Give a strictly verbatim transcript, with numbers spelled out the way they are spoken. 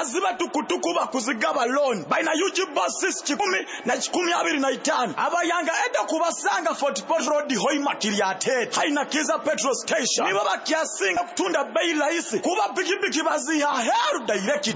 baziba tukutuku bakuzigaba loan baina yuji buses kikumi na kikumi abiri na itano abayanga eda kubasanga Fort Portal Road hoi makiriate haina kiza petrol station niba bakyasinga kutunda bei rahisi kuba pikipiki baziha heru direct